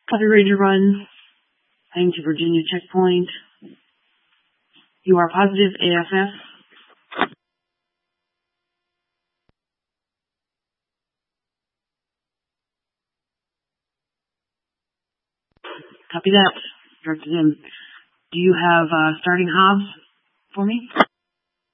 Copy, ready to run. Heading to Virginia checkpoint. You are positive AFF. Copy that. Directed in. Do you have starting Hobbs for me?